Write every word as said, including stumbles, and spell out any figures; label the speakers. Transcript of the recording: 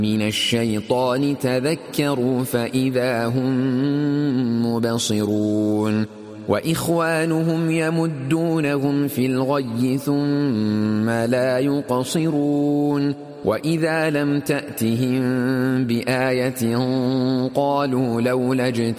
Speaker 1: من الشيطان تذكروا فإذا هم مبصرون وإخوانهم يمدونهم في الغي ثم لا يقصرون وإذا لم تأتهم بآية قالوا لولا اجتمعت